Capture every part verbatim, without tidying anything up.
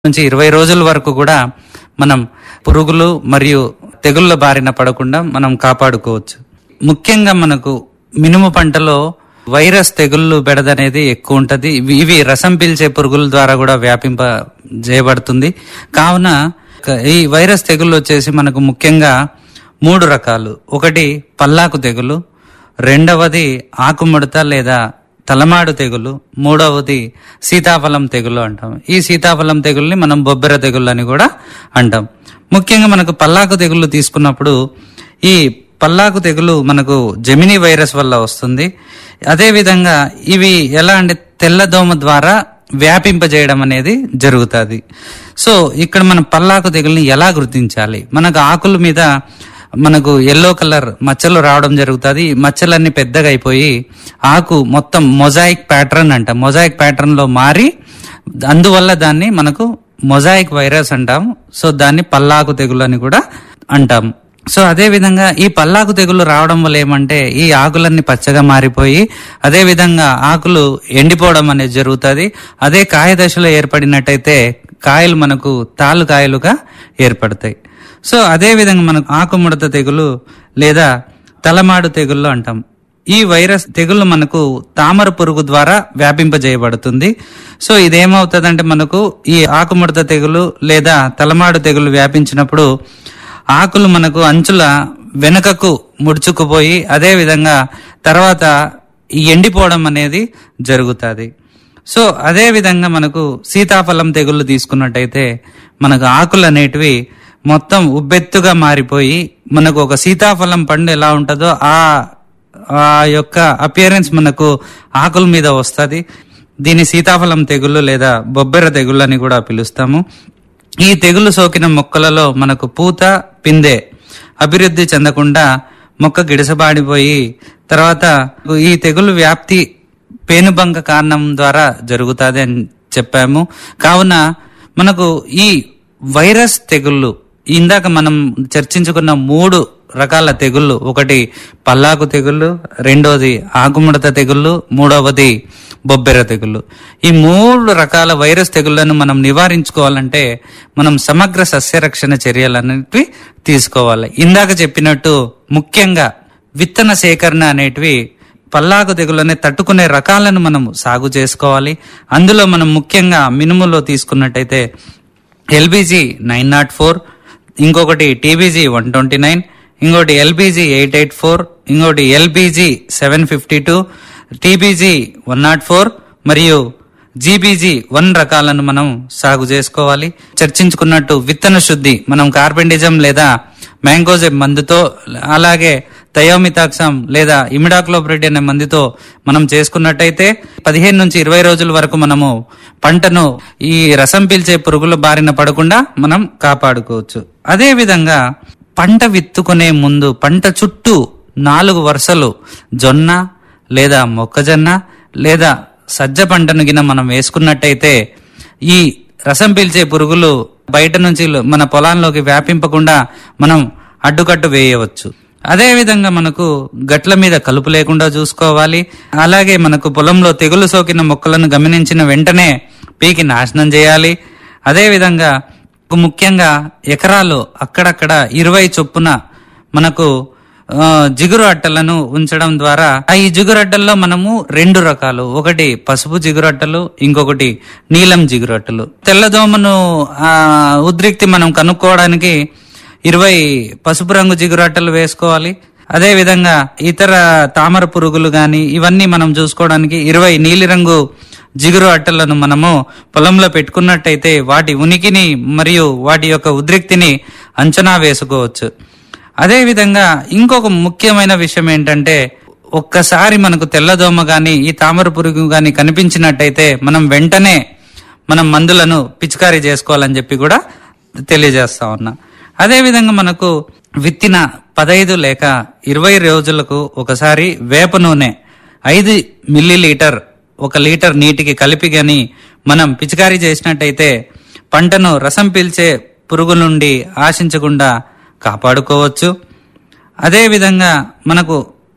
నుంచి ఇరవై రోజుల వరకు కూడా మనం పురుగులు మరియు తెగుళ్ళ బారిన పడకుండా మనం కాపాడుకోవచ్చు. ముఖ్యంగా మనకు మినుము పంటలో వైరస్ తెగుళ్ళు బెడదనేది ఎక్కువ ఉంటది. ఇవి ఇవి రసం పీల్చే పురుగుల ద్వారా కూడా వ్యాపింప చేయబడుతుంది. కావున ఈ వైరస్ తెగుళ్ళు వచ్చేసి మనకు ముఖ్యంగా మూడు రకాలు. ఒకటి పల్లాకు తెగులు, రెండవది ఆకుముడత లేదా తలమాడు తెగులు, మూడవది సీతాఫలం తెగులు అంటాం. ఈ సీతాఫలం తెగుల్ని మనం బొబ్బెర తెగులు అని కూడా అంటాం. ముఖ్యంగా మనకు పల్లాకు తెగులు తీసుకున్నప్పుడు ఈ పల్లాకు తెగులు మనకు జెమినీ వైరస్ వల్ల వస్తుంది. అదే విధంగా ఇవి ఎలా అంటే తెల్లదోమ ద్వారా వ్యాపింపజేయడం అనేది జరుగుతుంది. సో ఇక్కడ మనం పల్లాకు తెగుల్ని ఎలా గుర్తించాలి? మనకు ఆకుల మీద మనకు ఎల్లో కలర్ మచ్చలు రావడం జరుగుతుంది. మచ్చలన్నీ పెద్దగా అయిపోయి ఆకు మొత్తం మొజాయిక్ ప్యాటర్న్ అంట మొజాయిక్ ప్యాటర్న్ లో మారి అందువల్ల దాన్ని మనకు మొజాయిక్ వైరస్ అంటాం. సో దాన్ని పల్లాకు తెగులు అని కూడా అంటాం. సో అదే విధంగా ఈ పల్లాకు తెగులు రావడం వల్ల ఏమంటే ఈ ఆకులన్నీ పచ్చగా మారిపోయి అదే విధంగా ఆకులు ఎండిపోవడం అనేది జరుగుతుంది. అదే కాయ దశలో ఏర్పడినట్టయితే కాయలు మనకు తాలు కాయలుగా ఏర్పడతాయి. సో అదే విధంగా మనకు ఆకుముడత తెగులు లేదా తలమాడు తెగుళ్ళు అంటాం. ఈ వైరస్ తెగులు మనకు తామర పురుగు ద్వారా వ్యాపింపజేయబడుతుంది. సో ఇదేమవుతుందంటే మనకు ఈ ఆకుముడత తెగులు లేదా తలమాడు తెగులు వ్యాపించినప్పుడు ఆకులు మనకు అంచుల వెనుకకు ముడుచుకుపోయి అదే విధంగా తర్వాత ఎండిపోవడం అనేది జరుగుతుంది. సో అదే విధంగా మనకు సీతాఫలం తెగుళ్ళు తీసుకున్నట్టయితే మనకు ఆకులు అనేటివి మొత్తం ఉబ్బెత్తుగా మారిపోయి మనకు ఒక సీతాఫలం పండు ఎలా ఉంటుందో ఆ ఆ యొక్క అపియరెన్స్ మనకు ఆకుల మీద వస్తుంది. దీని సీతాఫలం తెగుళ్ళు లేదా బొబ్బెర తెగుళ్ళు అని కూడా పిలుస్తాము. ఈ తెగులు సోకిన మొక్కలలో మనకు పూత పిందె అభివృద్ధి చెందకుండా మొక్క గిడసబాడిపోయి తర్వాత ఈ తెగులు వ్యాప్తి పేనుబంక కారణం ద్వారా జరుగుతుంది అని చెప్పాము. కావున మనకు ఈ వైరస్ తెగుళ్ళు ఇందాక మనం చర్చించుకున్న మూడు రకాల తెగుళ్ళు, ఒకటి పల్లాకు తెగుళ్ళు, రెండోది ఆకుముడత తెగుళ్ళు, మూడవది బొబ్బెర తెగుళ్ళు. ఈ మూడు రకాల వైరస్ తెగుళ్లను మనం నివారించుకోవాలంటే మనం సమగ్ర సస్యరక్షణ చర్యలన్నిటివి తీసుకోవాలి. ఇందాక చెప్పినట్టు ముఖ్యంగా విత్తన సేకరణ అనేటివి పల్లాకు తెగుళ్ళని తట్టుకునే రకాలను మనం సాగు చేసుకోవాలి. అందులో మనం ముఖ్యంగా మినుములో తీసుకున్నట్టయితే ఎల్బీజీ నైన్ నాట్ ఫోర్, ఇంకొకటి టీబీజీ వన్ ట్వంటీ నైన్, ఇంకోటి ఎల్బీజీ ఎయిట్ ఎయిట్ ఫోర్, ఇంకోటి LBG seven fifty two, TBG one not four మరియు జీబీజీ వన్ రకాలను మనం సాగు చేసుకోవాలి. చర్చించుకున్నట్టు విత్తన శుద్ధి మనం కార్బెండిజం లేదా మ్యాంగోజెబ్ మందుతో అలాగే థయోమితాక్సమ్ లేదా ఇమిడాక్లోప్రిడ్ అనే మందుతో మనం చేసుకున్నట్టయితే పదిహేను నుంచి ఇరవై రోజుల వరకు మనము పంటను ఈ రసం పీల్చే పురుగుల బారిన పడకుండా మనం కాపాడుకోవచ్చు. అదే విధంగా పంట విత్తుకునే ముందు పంట చుట్టూ నాలుగు వరుసలు జొన్న లేదా మొక్కజొన్న లేదా సజ్జ పంటను గిన మనం వేసుకున్నట్టయితే ఈ రసం పీల్చే పురుగులు బయట నుంచి మన పొలాల్లోకి వ్యాపింపకుండా మనం అడ్డుకట్టు వేయవచ్చు. అదే విధంగా మనకు గట్ల మీద కలుపు లేకుండా చూసుకోవాలి. అలాగే మనకు పొలంలో తెగులు సోకిన మొక్కలను గమనించిన వెంటనే పీకి నాశనం చేయాలి. అదే విధంగా ముఖ్యంగా ఎకరాలు అక్కడక్కడ ఇరవై చొప్పున మనకు జిగురు అట్టలను ఉంచడం ద్వారా ఈ జిగురు అట్టల్లో మనము రెండు రకాలు, ఒకటి పసుపు జిగురు అట్టలు, ఇంకొకటి నీలం జిగురు అట్టలు. తెల్లదోమను ఆ ఉద్రిక్తి మనం కనుక్కోవడానికి ఇరవై పసుపు రంగు జిగురు అట్టలు వేసుకోవాలి. అదే విధంగా ఇతర తామర పురుగులు గాని ఇవన్నీ మనం చూసుకోవడానికి ఇరవై నీలిరంగు జిగురు అట్టలను మనము పొలంలో పెట్టుకున్నట్టయితే వాటి ఉనికిని మరియు వాటి యొక్క ఉద్రిక్తిని అంచనా వేసుకోవచ్చు. అదే విధంగా ఇంకొక ముఖ్యమైన విషయం ఏంటంటే ఒక్కసారి మనకు తెల్లదోమ గాని ఈ తామర పురుగు గాని కనిపించినట్టయితే మనం వెంటనే మనం మందులను పిచికారీ చేసుకోవాలని చెప్పి కూడా తెలియజేస్తా ఉన్నా. అదే విధంగా మనకు విత్తిన పదైదు లేక ఇరవై రోజులకు ఒకసారి వేప నూనె ఐదు మిల్లీ లీటర్ ఒక లీటర్ నీటికి కలిపి గాని మనం పిచికారీ చేసినట్టయితే పంటను రసం పీల్చే పురుగు నుండి ఆశించకుండా కాపాడుకోవచ్చు. అదే విధంగా మనకు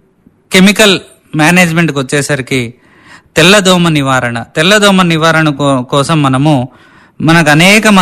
కెమికల్ మేనేజ్మెంట్కి వచ్చేసరికి తెల్లదోమ నివారణ తెల్లదోమ నివారణ కోసం మనము మనకు అనేక